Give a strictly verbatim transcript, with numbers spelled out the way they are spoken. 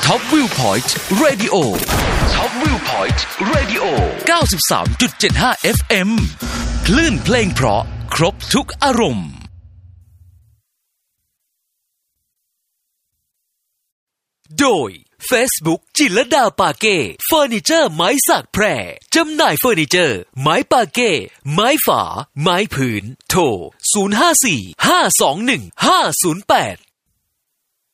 Top Viewpoint Radio Top Viewpoint Radio เก้าสิบสามจุดเจ็ดห้า เอฟ เอ็ม คลื่นเพลงเพราะครบทุกอารมณ์โดย Facebook จิรดาปาเก้เฟอร์นิเจอร์ไม้สักแพร่จำหน่ายเฟอร์นิเจอร์ไม้ปาเก้ไม้ฝาไม้ผืนโทรศูนย์ ห้า สี่ ห้า สอง หนึ่ง ห้า ศูนย์ แปด